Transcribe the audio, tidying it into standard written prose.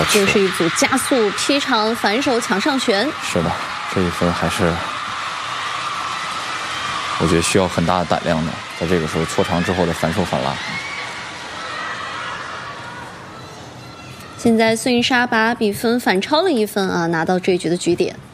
又是一组加速劈长反手抢上旋。 是的，这一分还是我觉得需要很大的胆量的，在这个时候错长之后的反手反拉。 现在孙颖莎把比分反超了1分啊，拿到这一局的局点。